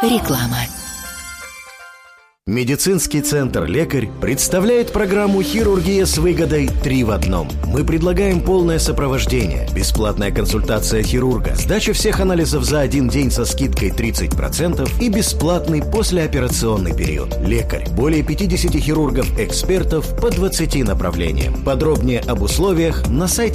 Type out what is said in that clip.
Реклама. Медицинский центр «Лекарь» представляет программу «Хирургия с выгодой 3 в одном». Мы предлагаем полное сопровождение, бесплатная консультация хирурга, сдача всех анализов за один день со скидкой 30% и бесплатный послеоперационный период. «Лекарь» – более 50 хирургов-экспертов по 20 направлениям. Подробнее об условиях на сайте